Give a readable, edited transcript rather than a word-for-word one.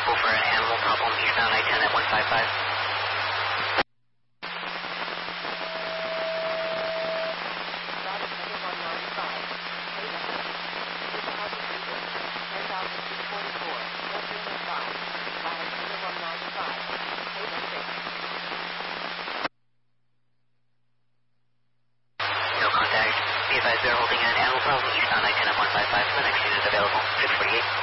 local for an animal problem eastbound I-10 at 155. No contact. Be advised they're holding an animal problem eastbound I-10 at 155. The next unit available, 648.